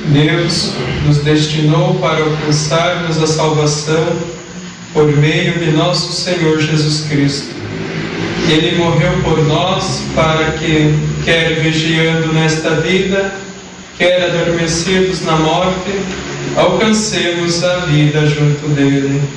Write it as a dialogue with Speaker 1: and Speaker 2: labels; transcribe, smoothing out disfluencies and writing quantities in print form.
Speaker 1: Deus nos destinou para alcançarmos a salvação por meio de nosso Senhor Jesus Cristo. Ele morreu por nós para que, quer vigiando nesta vida, quer adormecidos na morte, alcancemos a vida junto dele.